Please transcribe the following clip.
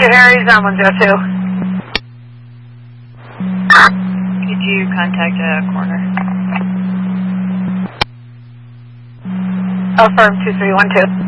Harry's on 102. Could you contact Corner? Affirm 2312.